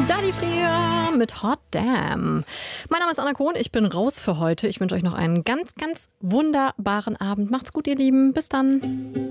Daddy Frier mit Hot Damn. Mein Name ist Anna Kohn, ich bin raus für heute. Ich wünsche euch noch einen ganz, ganz wunderbaren Abend. Macht's gut, ihr Lieben. Bis dann.